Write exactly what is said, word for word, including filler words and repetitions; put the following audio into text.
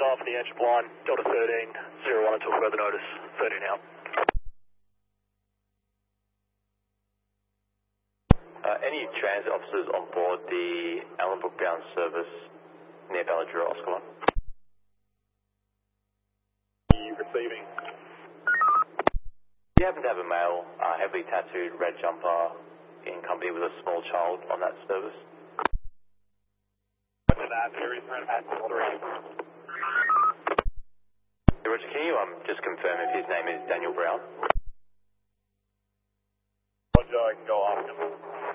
off the engine blind, Delta thirteen, zero one until further notice, thirteen out. Uh, any transit officers on board the Allenbrook bound service near Balladura, Oscar one? Receiving. Do you happen to have a male, uh, heavily tattooed red jumper in company with a small child on that service? Roger that, series at three. Roger, can you um, just confirm if his name is Daniel Brown? Roger, I can go off.